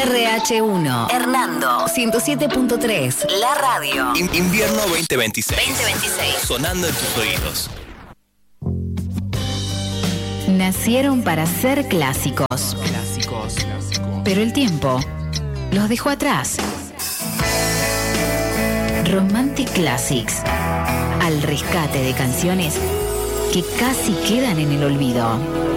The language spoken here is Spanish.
RH1, Hernando, 107.3, la radio. Invierno 2026. 2026. Sonando en tus oídos. Nacieron para ser clásicos. Pero el tiempo los dejó atrás. Romantic Classics. Al rescate de canciones que casi quedan en el olvido.